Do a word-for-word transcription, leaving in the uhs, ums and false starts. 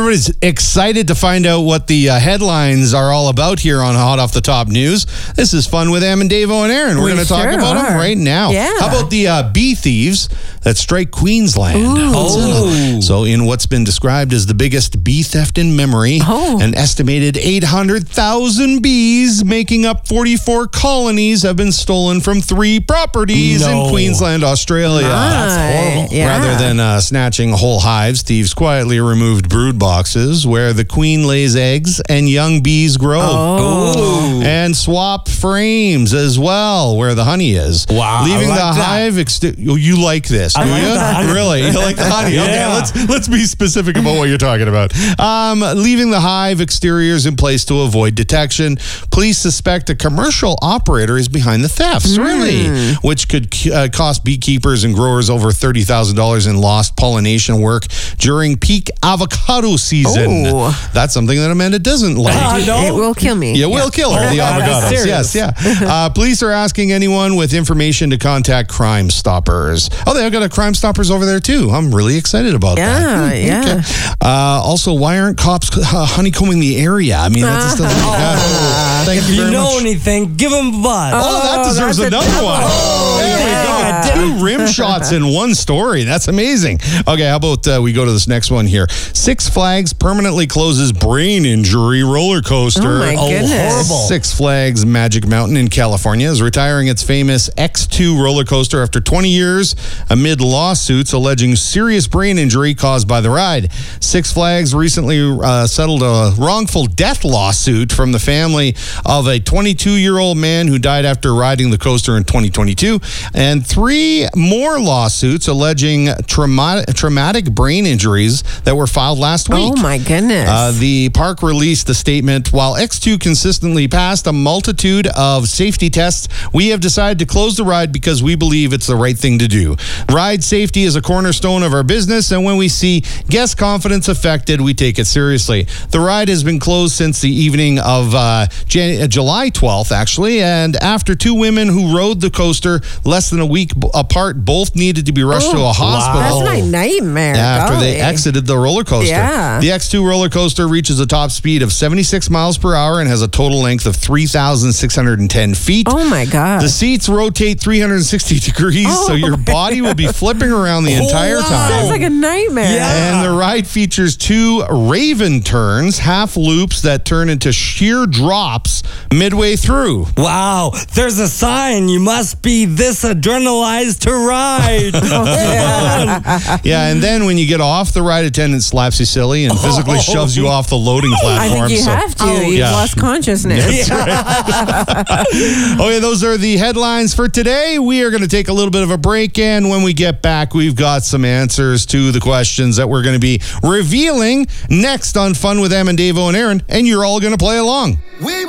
everybody's excited to find out what the uh, headlines are all about here on Hot Off the Top News. This is Fun with Em and Davo and Aaron. We're We going to talk sure about are. them right now. Yeah. How about the uh, bee thieves that strike Queensland? Ooh. Oh. So in what's been described as the biggest bee theft in memory, Oh. an estimated eight hundred thousand bees making up forty-four colonies have been stolen from three properties No. in Queensland, Australia. That's horrible. Yeah. Rather than uh, snatching whole hives, thieves quietly removed brood boxes where the queen lays eggs and young bees grow. Oh. And swap frames as well where the honey is. Wow, Leaving I like the that. hive... Exti- oh, you like this, do I like you? the honey. Really? You like the honey? Okay, Yeah. let's, let's be specific about what you're talking about. Um, leaving the hive exteriors in place to avoid detection. Police suspect a commercial operator is behind the thefts, really, which could uh, cost beekeepers and growers over thirty thousand dollars in lost pollination work during peak avocado season. Oh. That's something that Amanda doesn't like. Ah, no. It will kill me. Yeah, we'll kill her, Oh, the God, that's avocados. serious. Yes, yeah. Uh, police are asking anyone with information to contact Crime Stoppers. Oh, they've got a Crime Stoppers over there, too. I'm really excited about that. Yeah, yeah. Okay. Uh, also, why aren't cops uh, honeycombing the area? I mean, that just doesn't make sense. Thank If you you very know much. anything, give him a buzz. Oh, that Oh, deserves that's a another tough one. one. there yeah. we go. Two rim shots in one story. That's amazing. Okay, how about uh, we go to this next one here? Six Flags permanently closes brain injury roller coaster. Oh, my Oh, goodness. horrible. Six Flags Magic Mountain in California is retiring its famous X two roller coaster after twenty years amid lawsuits alleging serious brain injury caused by the ride. Six Flags recently uh, settled a wrongful death lawsuit from the family of a twenty-two-year-old man who died after riding the coaster in twenty twenty-two, and three more lawsuits alleging traumatic, traumatic brain injuries that were filed last week. Oh, my goodness. Uh, the park released a statement. While X two consistently passed a multitude of safety tests, we have decided to close the ride because we believe it's the right thing to do. Ride safety is a cornerstone of our business, and when we see guest confidence affected, we take it seriously. The ride has been closed since the evening of uh, Jan- uh, July twelfth, actually, and after two women who rode the coaster less than a week b- apart both needed to be rushed to a hospital. That's my nightmare. After Golly. they exited the roller coaster. Yeah. The X two roller coaster reaches a top speed of seventy-six miles per hour and has a total length of three thousand six hundred ten feet. Oh, my God. The seats rotate three hundred sixty degrees, so your body will be flipping around the entire wow. time. Sounds like a nightmare. Yeah. And the ride features two Raven turns, half loops that turn into sheer drops midway through. Wow, there's a sign. You must be this adrenalized to ride. Yeah, and then when you get off, the ride attendant slaps you silly and physically shoves you off the loading platform. I think you so- have to. Oh, You've yeah. lost consciousness. Okay, those are the headlines for today. We are going to take a little bit of a break, and when we get back, we've got some answers to the questions that we're going to be revealing next on Fun with Em and Davo and Aaron, and you're all going to play along. We